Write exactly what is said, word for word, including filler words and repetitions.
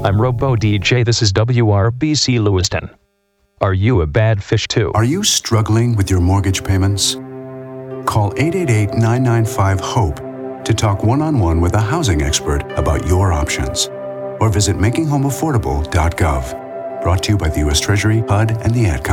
I'm Robo D J. This is W R B C Lewiston. Are you a bad fish too? Are you struggling with your mortgage payments? Call eight eight eight, nine nine five, HOPE to talk one-on-one with a housing expert about your options. Or visit making home affordable dot gov. Brought to you by the U S Treasury, H U D, and the Ad Council.